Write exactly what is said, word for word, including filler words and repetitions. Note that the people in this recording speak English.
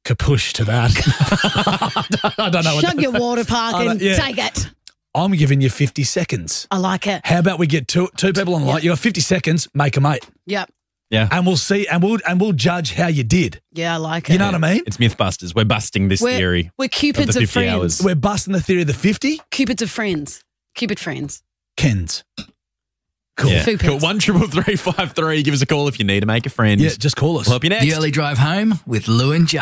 Kapush to that. I don't know. Shut what your water park and yeah. take it. I'm giving you fifty seconds. I like it. How about we get two two people on the Yep. line? You got fifty seconds, make a mate. Yep. Yeah. And we'll see, and we'll and we'll judge how you did. Yeah, I like it. You know what I mean? It's Mythbusters. We're busting this We're, theory. we're of Cupids the of, fifty friends. hours. We're busting the theory of the fifty. Cupids of friends. Cupid friends. Kens. Cool. Yeah. Food Cool. pits. One triple three five three. Give us a call if you need to make a friend. Yeah, just call us. We'll help you next. The Early Drive Home with Lou and Joe.